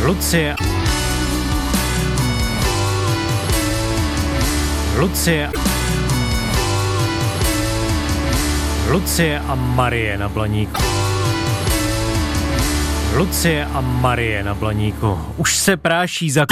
Lucie a Marie na Blaníku. Lucie a Marie na Blaníku. Už se práší za...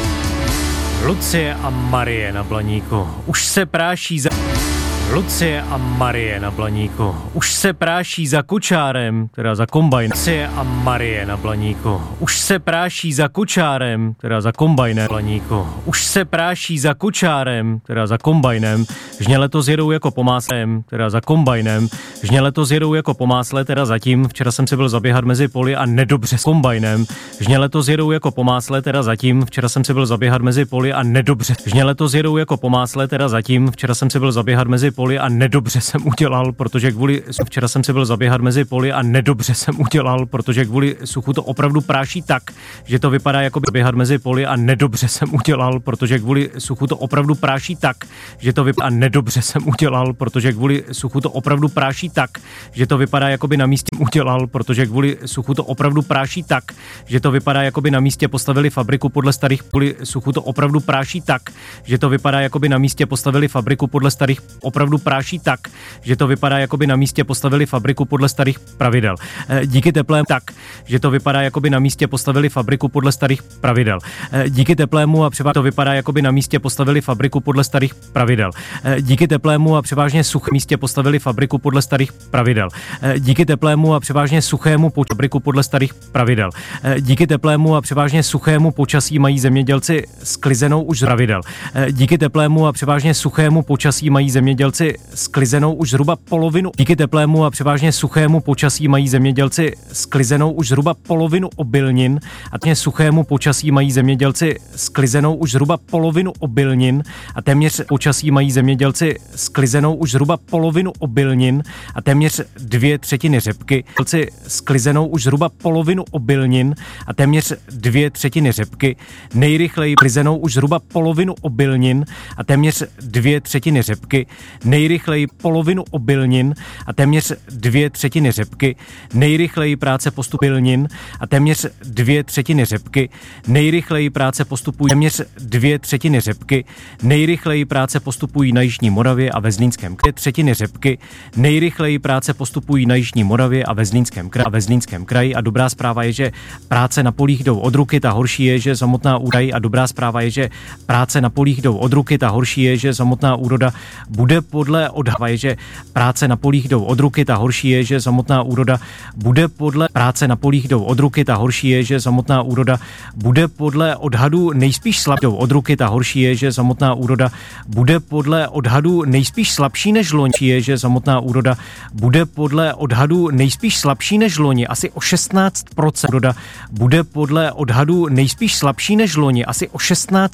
Lucie a Marie na Blaníku. Už se práší za... Lucie a Marie na Blaníku. Už se práší za kočárem, teda za kombajnem. Lucie a Marie na Blaníku. Už se práší za kočárem, teda za kombajnem. Blaníku. Už se práší za kočárem, teda za kombajnem. Žně letos jedou jako po máslem, teda za kombajnem. Žně letos jedou jako po másle, teda zatím. Včera jsem si byl zaběhat mezi poli a nedobře s kombajnem. Žně letos jedou jako po másle, teda zatím. Včera jsem si byl zaběhat mezi poli a nedobře. Žně letos jedou jako po másle, teda zatím. Včera jsem si byl zaběhat mezi poli a nedobře jsem udělal, protože kvůli... Včera jsem si byl zaběhat mezi poli a nedobře jsem udělal, protože kvůli suchu to opravdu práší tak, že to vypadá jako by běhat mezi poli a nedobře jsem udělal, protože kvůli suchu to opravdu práší tak, že to vypadá a nedobře jsem udělal, protože kvůli suchu to opravdu práší tak, že to vypadá jako by na místě udělal, protože kvůli suchu to opravdu práší tak, že to vypadá jako by na místě postavili fabriku podle starých kvůli suchu to opravdu práší tak, že to vypadá jako by na místě postavili fabriku podle starých opravdu práší tak, že to vypadá jako by na místě postavili fabriku podle starých pravidel. Díky teplému tak, že to vypadá jako by na místě postavili fabriku podle starých pravidel. Díky teplému a převážně to vypadá jako by na místě postavili fabriku podle starých pravidel. Díky teplému a převážně suchému místě postavili fabriku podle starých pravidel. Díky teplému a převážně suchému fabriku podle starých pravidel. Díky teplému a převážně suchému počasí mají zemědělci sklizenou už z pravidel. Díky teplému a převážně suchému počasí mají zemědělci sklizenou už zhruba polovinu. Díky teplému a převážně suchému počasí mají zemědělci sklizenou už zhruba polovinu obilnin a téměř suchému počasí mají zemědělci sklizenou už zhruba polovinu obilnin a téměř počasí mají zemědělci sklizenou už zhruba polovinu obilnin a téměř 2/3 řepky. Sklizenou už zhruba polovinu obilnin a téměř 2/3 řepky. Nejrychleji sklizenou už zhruba polovinu obilnin a téměř 2/3 řepky. Nejrychleji polovinu obilnin a téměř 2/3 řepky. Nejrychleji práce postupují a téměř 2/3 řepky. Nejrychleji práce postupují téměř 2/3 řepky. Nejrychleji práce postupují na Jižní Moravě a ve Zlínském kraji. 2/3 řepky. Nejrychleji práce postupují na Jižní Moravě a ve Zlínském kraji. A dobrá zpráva je, že práce na polích jdou od ruky, ta horší je, že samotná úroda a dobrá zpráva je, že práce na polích jdou od ruky, ta horší je, že samotná úroda bude podle odhadu je, že práce na polích jdou od ruky, ta horší je, že samotná úroda bude podle práce na polích jdou od ruky, ta horší je, že samotná úroda bude podle odhadu nejspíš slabší od ruky, ta horší je, že samotná úroda bude podle odhadu nejspíš slabší než loni, je, že samotná úroda bude podle odhadu nejspíš slabší než loni, asi o 16%. Úroda bude podle odhadu nejspíš slabší než loni, asi o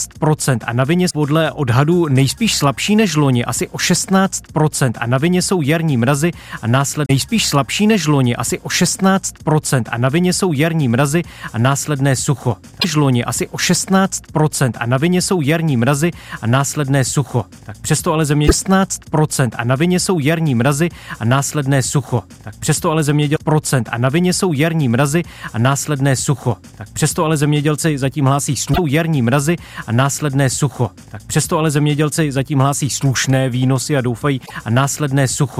16% a na vině podle odhadu nejspíš slabší než loni, asi o 16% a na vině jsou jarní mrazy a následně nejspíš slabší než loni, asi o 16% a na vině jsou jarní mrazy a následné sucho. Než loni asi o 16% a na vině jsou jarní mrazy a následné sucho. Tak přesto ale země 16% a na vině jsou jarní mrazy a následné sucho. Tak přesto ale zemědělci a na vině jsou jarní mrazy a následné sucho. Tak přesto ale zemědělci zatím hlásí jarní mrazy a následné sucho. Tak přesto ale zemědělci zatím hlásí slušné výnosy a doufají a následné sucho.